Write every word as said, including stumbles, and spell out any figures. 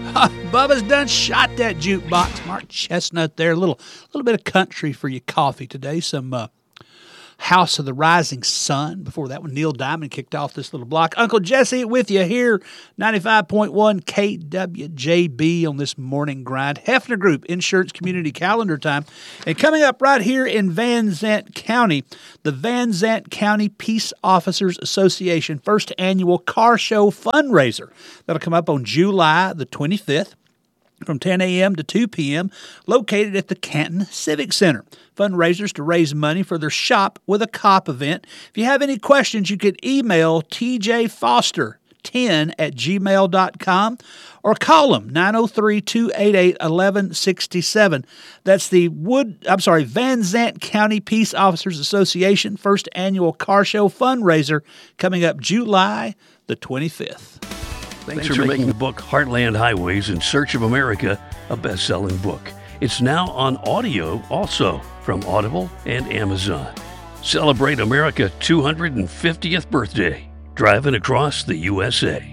Bubba's done shot that jukebox. Mark Chestnut there. A little, little bit of country for your coffee today. Some uh, House of the Rising Sun. Before that one, Neil Diamond kicked off this little block. Uncle Jesse with you here, ninety-five point one K W J B on this morning grind. Hefner Group Insurance Community Calendar Time. And coming up right here in Van Zant County, the Van Zant County Peace Officers Association first annual car show fundraiser. That'll come up on July the twenty-fifth. From ten a.m. to two p.m., located at the Canton Civic Center. Fundraisers to raise money for their Shop with a Cop event. If you have any questions, you can email t j foster ten at gmail dot com or call them nine oh three, two eight eight, one one six seven. That's the Wood, I'm sorry, Van Zant County Peace Officers Association first annual car show fundraiser coming up July the twenty-fifth. Thanks, Thanks for making the book Heartland Highways in Search of America a best-selling book. It's now on audio also from Audible and Amazon. Celebrate America's two hundred fiftieth birthday, driving across the U S A.